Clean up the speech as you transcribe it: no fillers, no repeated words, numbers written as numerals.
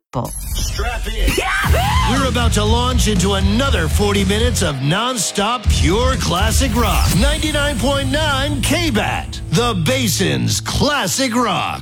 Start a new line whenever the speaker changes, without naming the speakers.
Strap in. We're about to launch into another 40 minutes of non-stop pure classic rock. 99.9 KBAT, the Basin's Classic Rock.